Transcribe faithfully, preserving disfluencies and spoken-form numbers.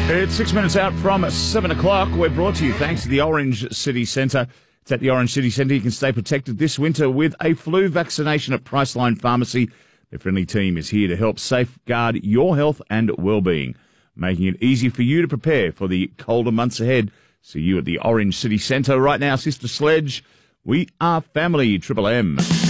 It's six minutes out from seven o'clock. We're brought to you thanks to the Orange City Centre. It's at the Orange City Centre. You can stay protected this winter with a flu vaccination at Priceline Pharmacy. Their friendly team is here to help safeguard your health and well-being, making it easy for you to prepare for the colder months ahead. See you at the Orange City Centre right now, Sister Sledge. We are family, Triple M.